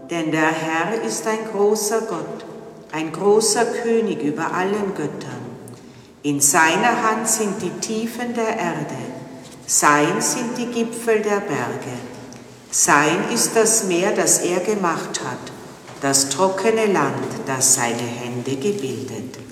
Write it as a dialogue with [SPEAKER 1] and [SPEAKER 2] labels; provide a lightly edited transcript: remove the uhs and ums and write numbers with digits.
[SPEAKER 1] Denn der Herr ist ein großer Gott, ein großer König über allen Göttern. In seiner Hand sind die Tiefen der Erde, sein sind die Gipfel der Berge. Sein ist das Meer, das er gemacht hat, das trockene Land, das seine Hände gebildet.